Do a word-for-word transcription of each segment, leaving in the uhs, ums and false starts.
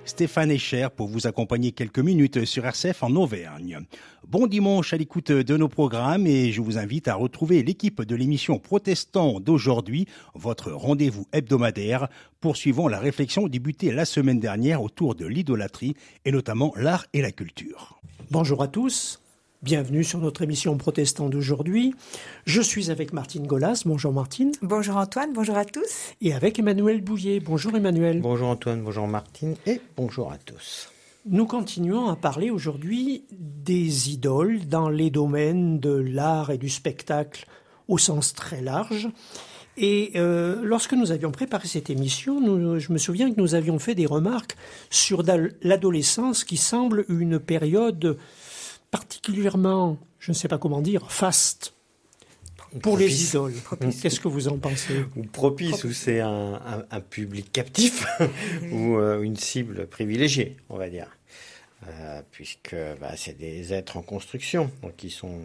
Stéphane Escher pour vous accompagner quelques minutes sur R C F en Auvergne. Bon dimanche à l'écoute de nos programmes et je vous invite à retrouver l'équipe de l'émission Protestants d'aujourd'hui, votre rendez-vous hebdomadaire, poursuivant la réflexion débutée la semaine dernière autour de l'idolâtrie et notamment l'art et la culture. Bonjour à tous. Bienvenue sur notre émission Protestant d'aujourd'hui. Je suis avec Martine Golas. Bonjour Martine. Bonjour Antoine, bonjour à tous. Et avec Emmanuel Bouillet. Bonjour Emmanuel. Bonjour Antoine, bonjour Martine et bonjour à tous. Nous continuons à parler aujourd'hui des idoles dans les domaines de l'art et du spectacle au sens très large. Et euh, lorsque nous avions préparé cette émission, nous, je me souviens que nous avions fait des remarques sur l'adolescence qui semble une période particulièrement, je ne sais pas comment dire, faste pour propice. Les idoles. Propice. Qu'est-ce que vous en pensez ? Ou propice, propice. Ou c'est un, un, un public captif ou euh, une cible privilégiée, on va dire. Euh, puisque bah, c'est des êtres en construction, donc ils sont,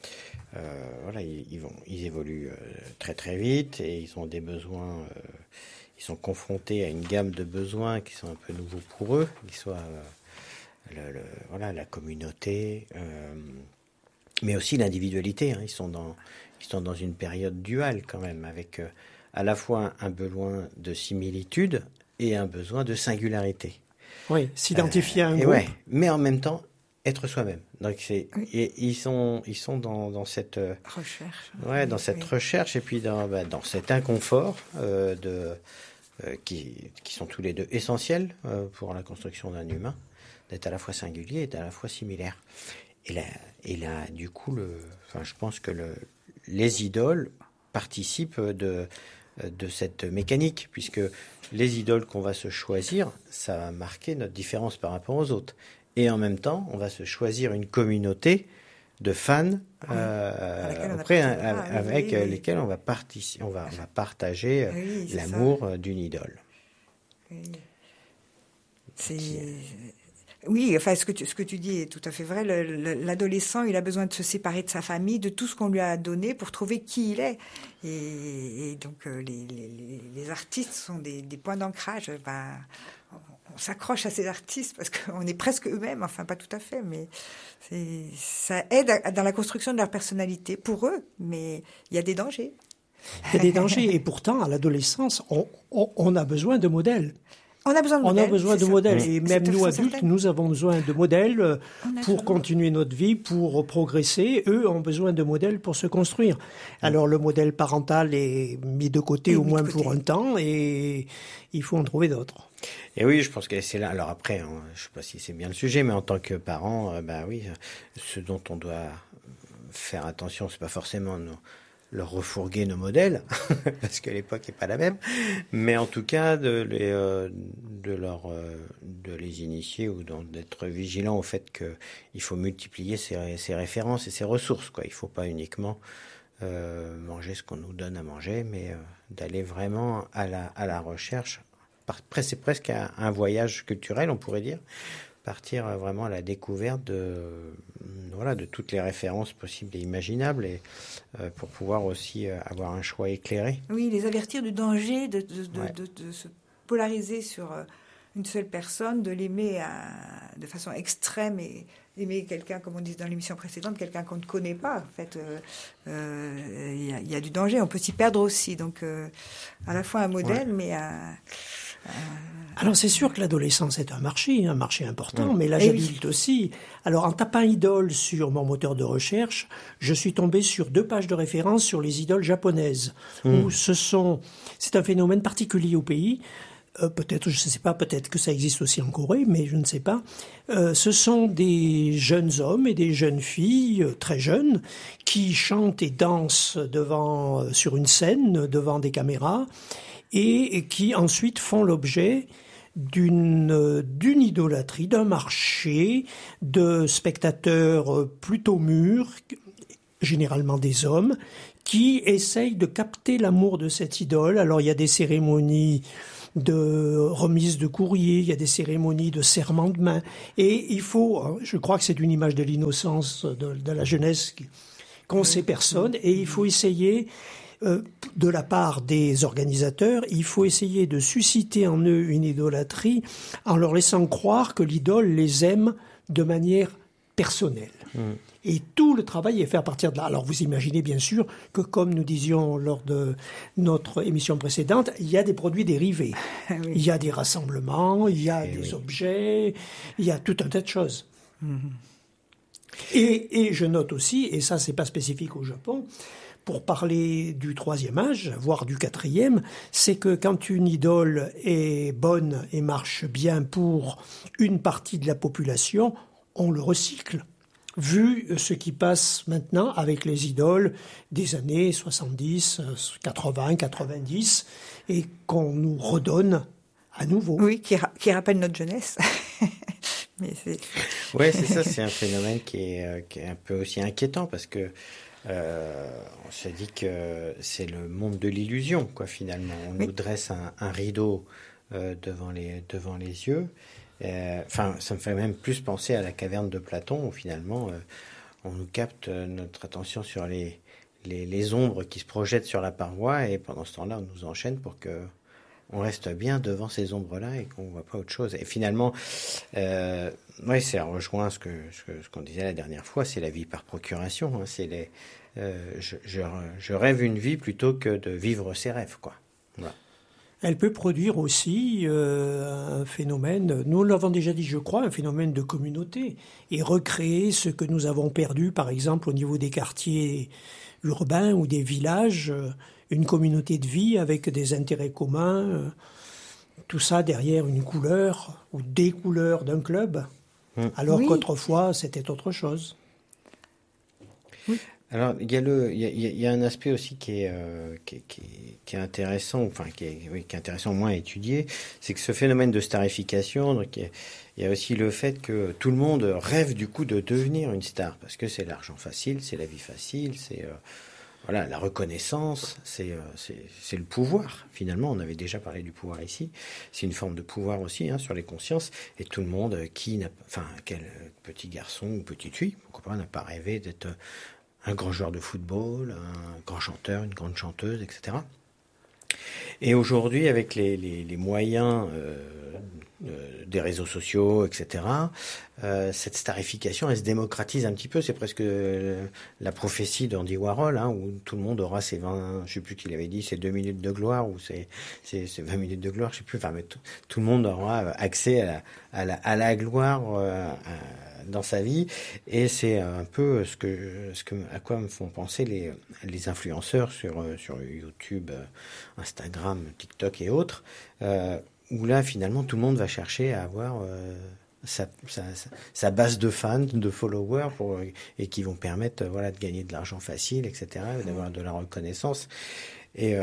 euh, voilà, ils, ils, vont, ils évoluent euh, très très vite et ils ont des besoins, euh, ils sont confrontés à une gamme de besoins qui sont un peu nouveaux pour eux, qu'ils soient euh, Le, le, voilà, la communauté, euh, mais aussi l'individualité. Hein. Ils sont dans, ils sont dans une période duale quand même, avec euh, à la fois un besoin de similitude et un besoin de singularité. Oui, s'identifier euh, à un groupe. Ouais, mais en même temps, être soi-même. Donc c'est, oui. et, ils sont, ils sont dans, dans cette euh, recherche. Ouais, dans cette oui. recherche et puis dans, bah, dans cet inconfort euh, de, euh, qui, qui sont tous les deux essentiels euh, pour la construction d'un humain. D'être à la fois singulier et à la fois similaire. Et là, et là du coup, le, enfin, je pense que le, les idoles participent de, de cette mécanique, puisque les idoles qu'on va se choisir, ça va marquer notre différence par rapport aux autres. Et en même temps, on va se choisir une communauté de fans euh, après, un, avec oui, oui. lesquels on va, partici- on va, on va partager oui, l'amour ça. D'une idole. Oui. C'est... Oui, enfin, ce que tu, ce que tu dis est tout à fait vrai. Le, le, l'adolescent, il a besoin de se séparer de sa famille, de tout ce qu'on lui a donné pour trouver qui il est. Et, et donc, euh, les, les, les artistes sont des, des points d'ancrage. Ben, on, on s'accroche à ces artistes parce qu'on est presque eux-mêmes. Enfin, pas tout à fait, mais c'est, ça aide à, dans la construction de leur personnalité pour eux. Mais il y a des dangers. Il y a des dangers. Et pourtant, à l'adolescence, on, on, on a besoin de modèles. On a besoin de on modèles. A besoin de ça. modèles. Oui. Et même c'est nous, adultes, certain. Nous avons besoin de modèles pour continuer notre vie, pour progresser. Eux ont besoin de modèles pour se construire. Alors, le modèle parental est mis de côté et au moins pour un temps et il faut en trouver d'autres. Et oui, je pense que c'est là. Alors après, hein, je ne sais pas si c'est bien le sujet, mais en tant que parent, euh, bah oui, ce dont on doit faire attention, c'est pas forcément nos... leur refourguer nos modèles, parce que l'époque n'est pas la même, mais en tout cas de les, euh, de leur, euh, de les initier ou d'être vigilant au fait qu'il faut multiplier ses, ses références et ses ressources, quoi. Il ne faut pas uniquement euh, manger ce qu'on nous donne à manger, mais euh, d'aller vraiment à la, à la recherche. C'est presque un, un voyage culturel, on pourrait dire. Partir vraiment à la découverte de, voilà, de toutes les références possibles et imaginables et, euh, pour pouvoir aussi euh, avoir un choix éclairé. Oui, les avertir du danger de, de, de, ouais. de, de, de se polariser sur une seule personne, de l'aimer à, de façon extrême et aimer quelqu'un, comme on disait dans l'émission précédente, quelqu'un qu'on ne connaît pas. En fait, il euh, euh, y, a, y a du danger, on peut s'y perdre aussi. Donc, euh, à la fois un modèle, ouais. mais un... Euh... Alors c'est sûr que l'adolescence est un marché, un marché important, mmh. mais l'âge adulte oui. aussi. Alors en tapant idole sur mon moteur de recherche, je suis tombé sur deux pages de référence sur les idoles japonaises, mmh. où ce sont, c'est un phénomène particulier au pays. Euh, peut-être, je ne sais pas, peut-être que ça existe aussi en Corée, mais je ne sais pas. Euh, ce sont des jeunes hommes et des jeunes filles, euh, très jeunes, qui chantent et dansent devant, euh, sur une scène, devant des caméras, et, et qui ensuite font l'objet d'une, d'une idolâtrie, d'un marché de spectateurs plutôt mûrs, généralement des hommes, qui essayent de capter l'amour de cette idole. Alors il y a des cérémonies de remise de courrier, il y a des cérémonies de serment de main, et il faut, je crois que c'est une image de l'innocence de, de la jeunesse qu'ont ces personnes, et il faut essayer euh, de la part des organisateurs, il faut essayer de susciter en eux une idolâtrie en leur laissant croire que l'idole les aime de manière personnelle. Mmh. Et tout le travail est fait à partir de là. Alors vous imaginez bien sûr que, comme nous disions lors de notre émission précédente, il y a des produits dérivés. Oui. Il y a des rassemblements, il y a et des oui. objets, il y a tout un tas de choses. Mmh. Et, et je note aussi, et ça c'est pas spécifique au Japon, pour parler du troisième âge, voire du quatrième, c'est que quand une idole est bonne et marche bien pour une partie de la population, on le recycle. Vu ce qui passe maintenant avec les idoles des années soixante-dix, quatre-vingts, quatre-vingt-dix, et qu'on nous redonne à nouveau. Oui, qui, ra- qui rappelle notre jeunesse. Mais c'est... Ouais, c'est ça, c'est un phénomène qui est, euh, qui est un peu aussi inquiétant parce que euh, on se dit que c'est le monde de l'illusion, quoi, finalement. On oui. nous dresse un, un rideau euh, devant les, devant les yeux. Enfin, euh, ça me fait même plus penser à la caverne de Platon où finalement euh, on nous capte euh, notre attention sur les, les, les ombres qui se projettent sur la paroi et pendant ce temps-là on nous enchaîne pour que on reste bien devant ces ombres-là et qu'on ne voit pas autre chose. Et finalement, euh, ouais, ça rejoint ce, que, ce, que, ce qu'on disait la dernière fois, c'est la vie par procuration. Hein, c'est les, euh, je, je, je rêve une vie plutôt que de vivre ses rêves, quoi. Voilà. Elle peut produire aussi euh, un phénomène, nous l'avons déjà dit je crois, un phénomène de communauté et recréer ce que nous avons perdu par exemple au niveau des quartiers urbains ou des villages, une communauté de vie avec des intérêts communs, euh, tout ça derrière une couleur ou des couleurs d'un club, mmh. alors oui. qu'autrefois c'était autre chose. Oui. Alors, il y a le, il y a, il y a un aspect aussi qui est, euh, qui, est, qui, est, qui est intéressant, enfin qui est, oui, qui est intéressant au moins à étudier, c'est que ce phénomène de starification, donc il y a, il y a aussi le fait que tout le monde rêve du coup de devenir une star, parce que c'est l'argent facile, c'est la vie facile, c'est euh, voilà la reconnaissance, c'est, euh, c'est, c'est le pouvoir. Finalement, on avait déjà parlé du pouvoir ici. C'est une forme de pouvoir aussi hein, sur les consciences, et tout le monde qui n'a, enfin quel petit garçon ou petite fille, pourquoi pas, n'a pas rêvé d'être un grand joueur de football, un grand chanteur, une grande chanteuse, et cetera. Et aujourd'hui, avec les, les, les moyens euh, euh, des réseaux sociaux, et cetera, euh, cette starification, elle se démocratise un petit peu. C'est presque euh, la prophétie d'Andy Warhol, hein, où tout le monde aura ses vingt, je sais plus qui l'avait dit, ses deux minutes de gloire, ou ses, ses, ses vingt minutes de gloire, je sais plus. Enfin, mais tout, tout le monde aura accès à la, à la, à la gloire euh, à, dans sa vie, et c'est un peu ce que, ce que, à quoi me font penser les, les influenceurs sur, sur YouTube, Instagram, TikTok et autres, euh, où là, finalement, tout le monde va chercher à avoir euh, sa, sa, sa base de fans, de followers, pour, et qui vont permettre voilà, de gagner de l'argent facile, et cetera, d'avoir de la reconnaissance. Et, euh,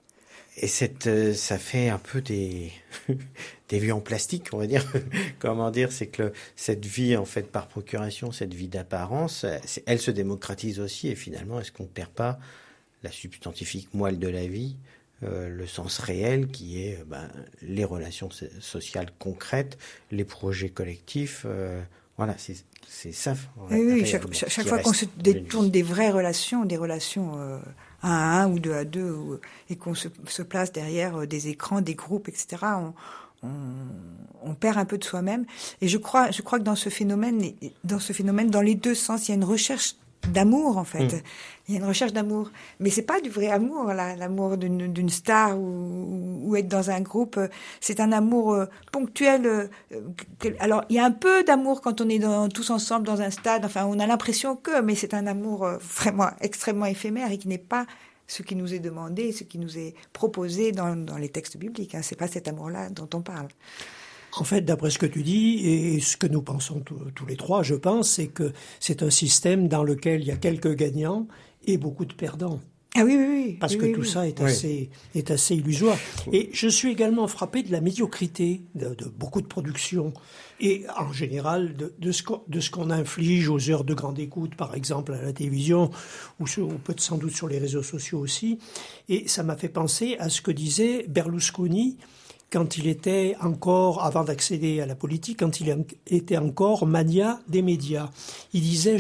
et cette, ça fait un peu des, des vies en plastique, on va dire. Comment dire, c'est que le, cette vie, en fait, par procuration, cette vie d'apparence, elle se démocratise aussi. Et finalement, est-ce qu'on ne perd pas la substantifique moelle de la vie, euh, le sens réel qui est ben, les relations sociales concrètes, les projets collectifs, euh, voilà, c'est, c'est ça. Oui, oui, chaque, chaque fois qu'on se détourne des vraies relations, des relations euh, un à un ou deux à deux, ou, et qu'on se, se place derrière des écrans, des groupes, et cetera, on, on, on perd un peu de soi-même. Et je crois, je crois que dans ce phénomène, dans ce phénomène, dans les deux sens, il y a une recherche d'amour, en fait. Mmh. Il y a une recherche d'amour. Mais c'est pas du vrai amour, là, l'amour d'une, d'une star ou, ou être dans un groupe. C'est un amour euh, ponctuel. Euh, que, alors, il y a un peu d'amour quand on est dans, tous ensemble dans un stade. Enfin, on a l'impression que, mais c'est un amour euh, vraiment extrêmement éphémère et qui n'est pas ce qui nous est demandé, ce qui nous est proposé dans, dans les textes bibliques. Hein. C'est pas cet amour-là dont on parle. En fait, d'après ce que tu dis, et ce que nous pensons t- tous les trois, je pense, c'est que c'est un système dans lequel il y a quelques gagnants et beaucoup de perdants. Ah oui, oui, oui. Parce oui, que oui, tout oui. ça est oui. assez, est assez illusoire. Et je suis également frappé de la médiocrité de, de beaucoup de productions et en général de, de, ce de ce qu'on inflige aux heures de grande écoute, par exemple à la télévision ou, sur, ou peut-être sans doute sur les réseaux sociaux aussi. Et ça m'a fait penser à ce que disait Berlusconi quand il était encore, avant d'accéder à la politique, quand il était encore mania des médias. Il disait